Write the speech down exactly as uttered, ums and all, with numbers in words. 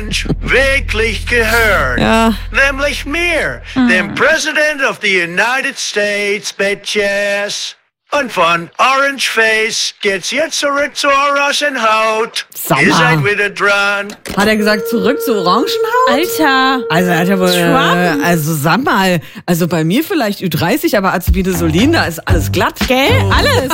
wirklich gehört. Ja. Nämlich mir, dem President of the United States, Bitches. Und von Orange Face geht's jetzt zurück zu Orangenhaut. Sag Ihr mal. seid wieder dran. Hat er gesagt, zurück zu Orangenhaut? Alter. Also, er hat ja wohl, Trump? äh, also sag mal, also bei mir vielleicht Ü dreißig, aber Azubine Solin, da ist alles glatt. Gell? Alles.